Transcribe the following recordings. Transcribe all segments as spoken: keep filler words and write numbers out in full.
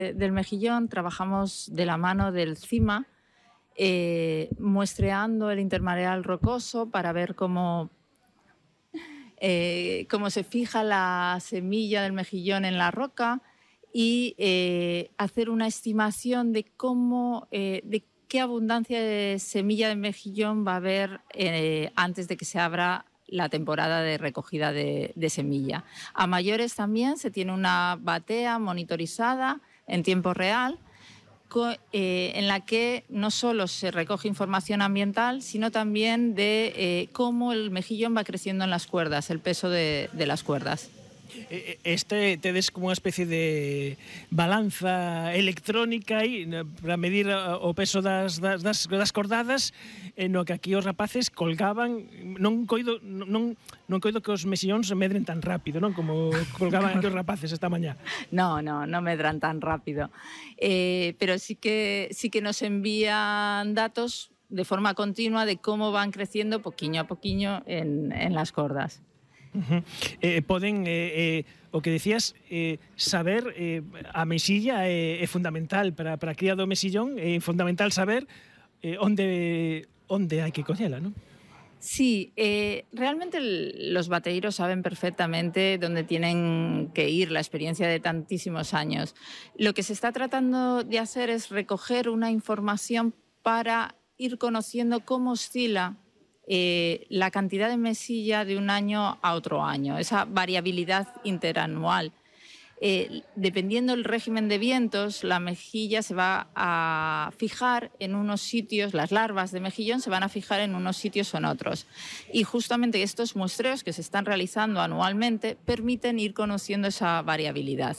del mejillón trabajamos de la mano del CIMA, eh, muestreando el intermareal rocoso para ver cómo, eh, cómo se fija la semilla del mejillón en la roca y eh, hacer una estimación de cómo, eh, de qué abundancia de semilla de mejillón va a haber eh, antes de que se abra la temporada de recogida de, de semilla. A mayores también se tiene una batea monitorizada en tiempo real, co, eh, en la que no solo se recoge información ambiental, sino también de eh, cómo el mejillón va creciendo en las cuerdas, el peso de, de las cuerdas. Este tedes como unha especie de balanza electrónica aí para medir o peso das, das, das cordadas, no que aquí os rapaces colgaban, non coido, non, non coido que os mexillóns medren tan rápido, non? Como colgaban aquí os rapaces esta mañá. No, no, non medran tan rápido, eh, pero sí que, sí que nos envían datos de forma continua de cómo van creciendo poquinho a poquinho en, en las cordas. Uh-huh. eh, poden, eh, eh, o que decías, eh, saber eh, a mexilla é, é fundamental para, para a cría do mexillón, é fundamental saber eh, onde, onde hai que collela, non? Sí, eh, realmente el, los bateeiros saben perfectamente dónde tienen que ir, la experiencia de tantísimos años. Lo que se está tratando de hacer es recoger una información para ir conociendo cómo oscila Eh, la cantidad de mesilla de un año a otro año, esa variabilidad interanual. Eh, dependiendo del régimen de vientos, la mejilla se va a fijar en unos sitios, las larvas de mejillón se van a fijar en unos sitios o en otros. Y justamente estos muestreos que se están realizando anualmente permiten ir conociendo esa variabilidad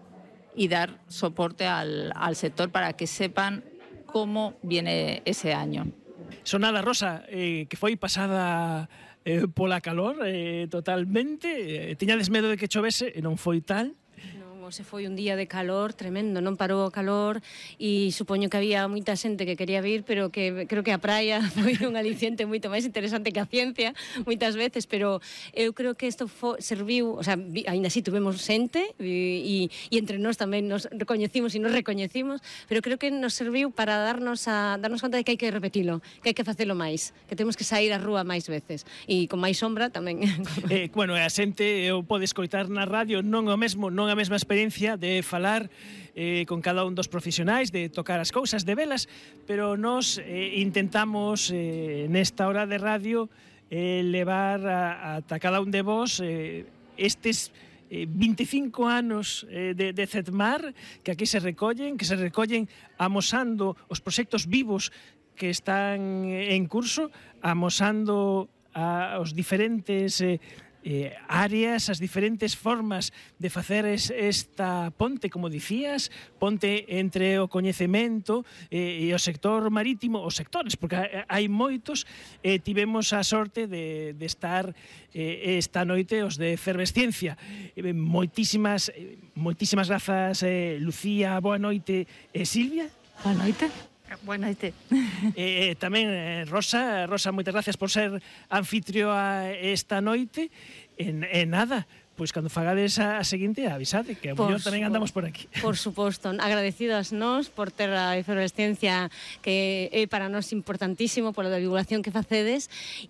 y dar soporte al, al sector para que sepan cómo viene ese año. Sonada Rosa, eh, que foi pasada eh, pola calor eh, totalmente, eh, tiñades medo de que chovese e non foi tal. Se foi un día de calor tremendo, non parou o calor e supoño que había moita xente que quería vir, pero que creo que a praia foi un aliciente moito máis interesante que a ciencia moitas veces, pero eu creo que isto serviu, o sea, ainda así tuvemos xente e, e, e entre nós tamén nos recoñecimos e nos recoñecimos, pero creo que nos serviu para darnos a darnos conta de que hai que repetilo, que hai que facelo máis, que temos que sair á rúa máis veces e con máis sombra tamén. Eh, bueno, a xente o pode escoitar na radio, non o mesmo, non a mesma experiencia de falar eh, con cada un dos profesionais, de tocar as cousas, de velas, pero nós eh, intentamos eh, nesta hora de radio eh, levar a, a cada un de vos eh, estes eh, vinte e cinco anos eh, de, de CETMAR que aquí se recollen, que se recollen amosando os proxectos vivos que están en curso, amosando a, os diferentes eh, Eh, áreas, as diferentes formas de facer es, esta ponte, como dicías, ponte entre o coñecemento eh, e o sector marítimo, os sectores, porque hai moitos, eh, tivemos a sorte de, de estar eh, esta noite os de Efervesciencia. Eh, moitísimas, eh, moitísimas grazas, eh, Lucía, boa noite, eh, Silvia. Boa noite. Boa noite. Eh, tamén eh, Rosa, Rosa, moitas gracias por ser anfitrioa esta noite. En, en nada, pois cando fagades a, a seguinte, avisade, que a mellor tamén andamos por aquí. Por suposto, agradecidas nós por ter a Efervesciencia, que é para nós importantísimo pola divulgación que facedes,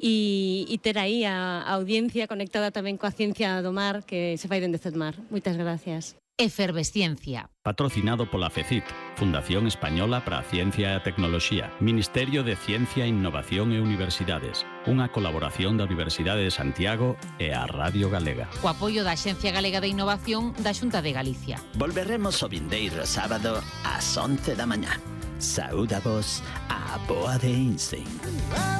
e, e ter aí a, a audiencia conectada tamén coa ciencia do mar que se fai dende CETMAR. Moitas gracias. Efervesciencia. Patrocinado pola FECIT, Fundación Española para a Ciencia e a Tecnoloxía, Ministerio de Ciencia, Innovación e Universidades, unha colaboración da Universidade de Santiago e a Radio Galega. O apoio da Axencia Galega de Innovación da Xunta de Galicia. Volveremos o vindeiro sábado ás once da mañá. Saúda vos a boa de Einstein.